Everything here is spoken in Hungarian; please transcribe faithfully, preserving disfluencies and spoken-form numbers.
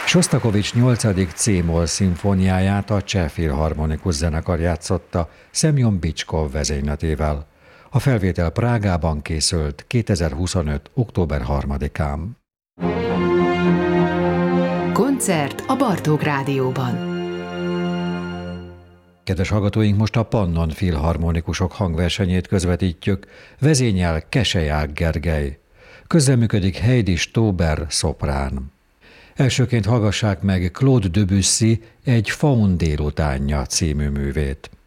Sosztakovics nyolcadik cé-moll szimfóniáját a Cseh Filharmonikus Zenekar játszotta Szemjon Bicskov vezényletével. A felvétel Prágában készült kétezer-huszonöt. október harmadikán. Koncert a Bartók Rádióban. Kedves hallgatóink, most a Pannon Filharmonikusok hangversenyét közvetítjük. Vezényel Keselyák Gergely. Közreműködik Heidi Stóber, szoprán. Elsőként hallgassák meg Claude Debussy Egy faun délutánja című művét.